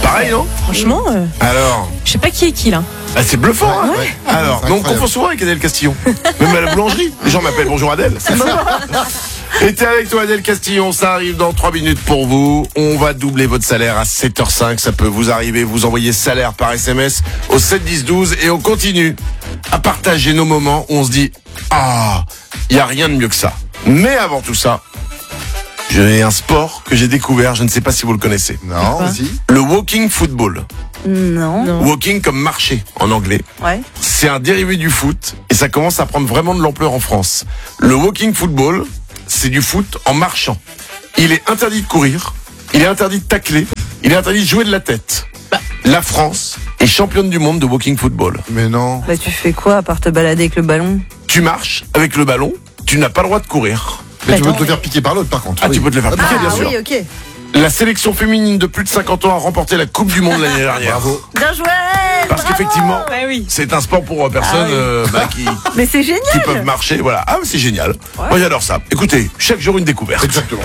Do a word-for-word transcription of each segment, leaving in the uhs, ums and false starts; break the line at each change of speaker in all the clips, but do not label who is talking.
Pareil, non?
Franchement, euh,
Alors,
je sais pas qui est qui là.
ah, c'est bluffant, hein?
Ouais.
Alors,
C'est
donc on
incroyable.
confond souvent avec Adèle Castillon. Même à la boulangerie, les gens m'appellent bonjour Adèle. C'est ça. Et t'es avec toi Adèle Castillon, ça arrive dans trois minutes pour vous. On va doubler votre salaire à sept heures cinq, ça peut vous arriver. Vous envoyez salaire par S M S au sept dix douze et on continue à partager nos moments où on se dit ah, il y a rien de mieux que ça. Mais avant tout ça, j'ai un sport que j'ai découvert, je ne sais pas si vous le connaissez.
Non,
quoi
vas-y.
Le walking football.
Non.
Non.
Walking comme marcher en anglais.
Ouais.
C'est un dérivé du foot et ça commence à prendre vraiment de l'ampleur en France. Le walking football, c'est du foot en marchant. Il est interdit de courir, il est interdit de tacler, il est interdit de jouer de la tête. La France est championne du monde de walking football.
Mais non.
Bah tu fais quoi à part te balader avec le ballon?
Tu marches avec le ballon, tu n'as pas le droit de courir.
Mais tu peux
Attends,
te faire piquer par l'autre, par contre.
Ah, tu peux te le faire piquer, bien
Ah
sûr.
oui, ok.
La sélection féminine de plus de cinquante ans a remporté la Coupe du Monde l'année dernière.
Bravo.
Bien joué.
Parce
bravo.
qu'effectivement,
Ouais, oui.
c'est un sport pour euh, personnes
Ah oui.
euh, bah, qui,
Mais c'est génial.
qui peuvent marcher. Voilà. Ah, mais c'est génial. Moi, j'adore ça. Écoutez, chaque jour une découverte.
Exactement.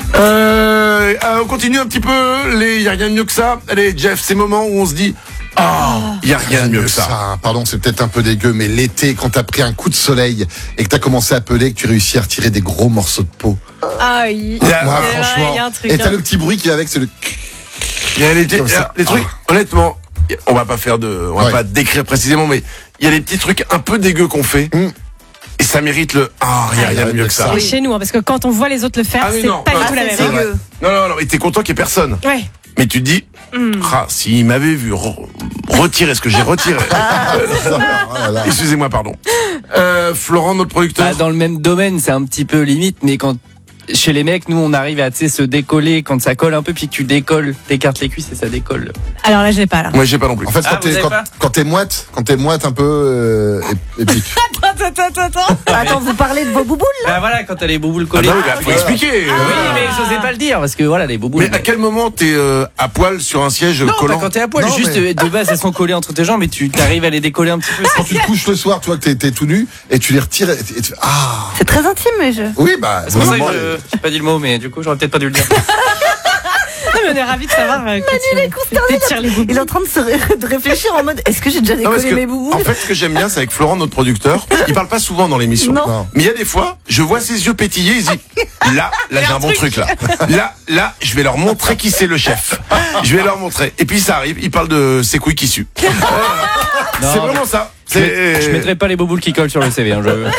Euh, euh, on continue un petit peu. Les, y a rien de mieux que ça. Allez, Jeff, ces moments où on se dit, ah, y a rien de mieux que ça.
Pardon, c'est peut-être un peu dégueu, mais l'été, quand t'as pris un coup de soleil et que t'as commencé à peler, que tu réussis à retirer des gros morceaux de peau.
Ah oui.
Il y a-
Moi,
C'est vrai,
franchement.
il y a un truc,
Et t'as
hein.
le petit bruit qui va avec, c'est le.
Il y a les,
Comme ça.
les trucs. Honnêtement, y a- on va pas faire de, on va
Ouais.
pas décrire précisément, mais il y a des petits trucs un peu dégueux qu'on fait.
Mm.
Et ça mérite le, ah, y a rien de mieux que ça.
C'est chez nous, hein, parce que quand on voit les autres le faire,
Ah oui,
c'est
non.
pas
Ah,
du tout la
c'est
même.
c'est
hein.
dégueu.
Non, non, non, et t'es content qu'il y ait personne.
Ouais.
Mais tu te dis,
Mm.
ah, s'il m'avait vu re- retirer ce que j'ai retiré.
Oh là là.
Excusez-moi, pardon. Euh, Florent, notre producteur.
Bah, dans le même domaine, c'est un petit peu limite, mais quand chez les mecs, nous, on arrive à tu sais, se décoller quand ça colle un peu, puis que tu décolles, t'écartes les cuisses et ça décolle.
Alors là, je l'ai pas là.
Moi, j'ai pas non plus.
En fait,
Ah,
quand
vous
t'es
avez
quand,
pas
quand t'es moite, quand t'es moite un peu euh, ép- épique.
Attends, attends, attends.
Attends, vous parlez de vos bouboules?
Bah voilà, quand t'as les bouboules
Ah
collées.
bah oui, bah, faut expliquer.
Oui, mais j'osais pas le dire, parce que voilà, les bouboules.
Mais à quel moment t'es euh, à poil sur un siège
Non,
collant
pas quand t'es à poil,
Non,
juste
mais-
euh, de base elles sont collées entre tes jambes et tu t'arrives à les décoller un petit peu.
Quand tu te couches le soir, tu vois que t'es, t'es tout nu et tu les retires et, et tu fais ah.
C'est très intime, mais je.
Oui, bah.
C'est pour ça que
vraiment,
je j'ai pas dit le mot, mais du coup j'aurais peut-être pas dû le dire.
Non, mais on est ravis de savoir euh, que tu t'étires les boubous.
Il est en train de se ré- de réfléchir en mode est-ce que j'ai déjà
Non, parce
décollé
que,
mes bouboules?
en fait, ce que j'aime bien, c'est avec Florent, notre producteur. Il parle pas souvent dans l'émission.
Non.
Non.
Mais il y a des fois, je vois ses yeux pétiller, il se dit, là, là, j'ai un bon truc, là. Là, là, je vais leur montrer qui c'est le chef. Je vais leur montrer. Et puis, ça arrive, il parle de ses couilles qui suent. Voilà. C'est
Non,
vraiment ça.
Je, mets- je
C'est,
mettrai pas les bouboules qui collent sur le C V. Hein, je...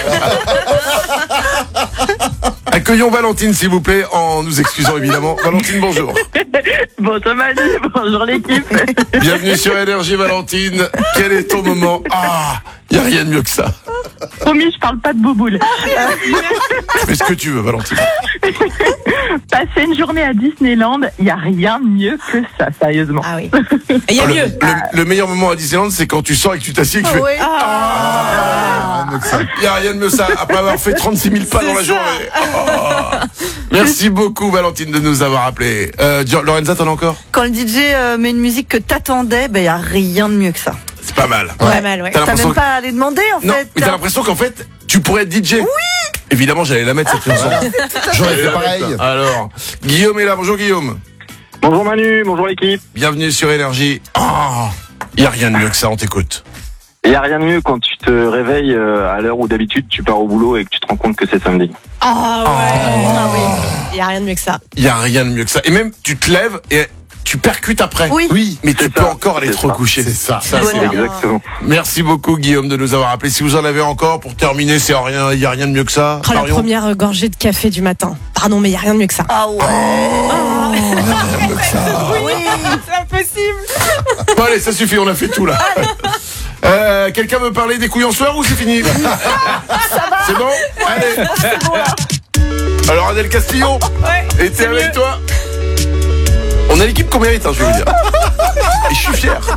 accueillons Valentine, s'il vous plaît, en nous excusant, évidemment. Valentine, bonjour.
Bonjour Manu, bonjour l'équipe.
Bienvenue sur Énergie, Valentine. Quel est ton moment? Ah, il y a rien de mieux que ça.
Promis, je parle pas de bouboule.
Fais ce que tu veux, Valentine.
Passer une journée à Disneyland, il y a rien de mieux que ça, sérieusement.
Ah oui. Il y a
le,
mieux.
le- le meilleur moment à Disneyland, c'est quand tu sors et que tu t'assieds et que tu fais.
Ouais.
Ah, donc ça-
Il n'y a rien de mieux ça, après avoir fait trente-six mille pas dans la
C'est
journée. Oh. Merci beaucoup, Valentine, de nous avoir appelés. Euh, Gio- Lorenza, t'en as encore?
Quand le D J euh, met une musique que t'attendais, ben y a rien de mieux que ça.
C'est pas mal.
Pas mal, ouais.
T'as
T'as
l'impression
même pas à aller demander en
Non,
fait.
mais t'as l'impression qu'en fait, tu pourrais être D J. Oui. Évidemment, j'allais la mettre cette chanson.
J'aurais fait
la
pareil.
mettre. Alors, Guillaume est là. Bonjour, Guillaume.
Bonjour Manu, bonjour l'équipe.
Bienvenue sur Énergie. Oh, il y a rien de mieux que ça. On t'écoute.
Il n'y a rien de mieux quand tu te réveilles euh, à l'heure où d'habitude tu pars au boulot et que tu te rends compte que c'est samedi.
Ah ouais. Ah oui. Il y a rien de mieux que ça.
Il y a rien de mieux que ça. Et même, tu te lèves et tu percutes après.
Oui.
Oui.
Mais tu
C'est
peux
ça.
encore aller
C'est
te
ça.
recoucher.
C'est ça.
Ça,
Bonne
c'est
heure.
bien.
Exactement.
Merci beaucoup, Guillaume, de nous avoir appelés. Si vous en avez encore, pour terminer, c'est rien, il n'y a rien de mieux que ça.
Oh, la
Marion.
première euh, gorgée de café du matin. Pardon, mais il y a rien de mieux que ça.
Ah ouais.
Rien de mieux que ça.
Oui.
C'est impossible.
Bon, allez, ça suffit, on a fait tout là. Euh, quelqu'un veut parler des couilles en sueur ou c'est fini? C'est bon? Allez. Alors, Adèle Castillon,
Ouais.
était
c'est
avec
mieux.
toi. On a l'équipe qu'on mérite, hein, je vais vous dire. Et je suis fier.